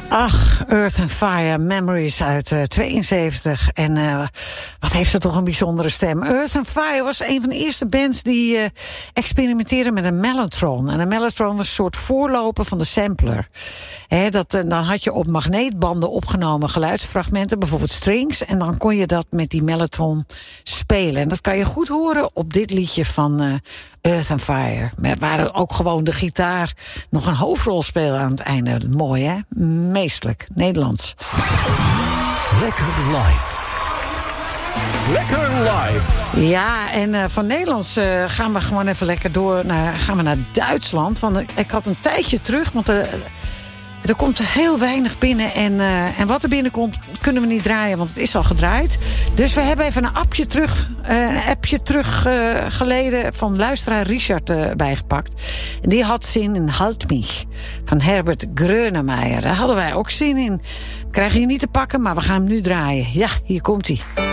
Ach, Earth and Fire, Memories uit 72. En wat heeft ze toch een bijzondere stem. Earth and Fire was een van de eerste bands die experimenteerden met een mellotron. En een mellotron was een soort voorloper van de sampler. Dan had je op magneetbanden opgenomen geluidsfragmenten, bijvoorbeeld strings. En dan kon je dat met die mellotron spelen. En dat kan je goed horen op dit liedje van Earth and Fire. Waar ook gewoon de gitaar nog een hoofdrol speelde aan het einde. Mooi, hè? Meestelijk. Nederlands. Lekker live. Lekker live. Ja, en van Nederlands gaan we gewoon even lekker door. Gaan we naar Duitsland. Want ik had een tijdje terug, want er komt heel weinig binnen. En wat er binnenkomt, kunnen we niet draaien, want het is al gedraaid. Dus we hebben even een appje terug geleden van luisteraar Richard bijgepakt. En die had zin in Halt mich van Herbert Grönemeyer. Daar hadden wij ook zin in. Krijgen je niet te pakken, maar we gaan hem nu draaien. Ja, hier komt hij.